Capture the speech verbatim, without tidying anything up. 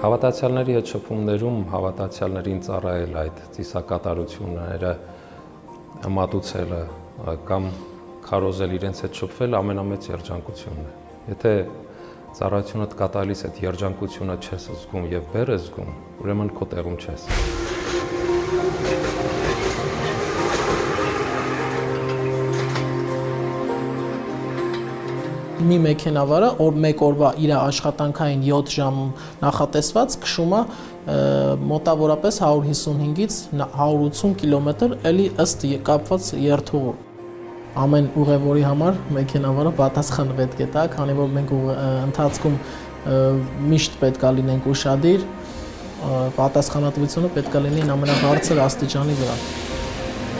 Հավատացյալների հետ շփումներում հավատացյալներին ծառայել այդ ծիսակատարությունները, մատուցելը կամ քարոզել իրենց հետ շփվել ամենամեծ երջանկությունն է։ Եթե ծառայությունդ կատարելիս այդ երջանկությունը չես զգում եւ բեռ ես զգում, ուրեմն քո տեղում չես։ Մի մեքենավարը օր մեկ օրվա իր աշխատանքային յոթ ժամ նախատեսված քշում է մոտավորապես հարյուր հիսունհինգից հարյուր ութուն կիլոմետր էլի ըստ կապված երթուղու։ Ամեն ուղևորի համար մեքենավարը պատասխան պետք է տա, քանի որ մենք ընթացքում միշտ պետք է լինենք ուշադիր, պատասխանատվությունը պետք է լինի ամենաբարձր աստիճանի վրա։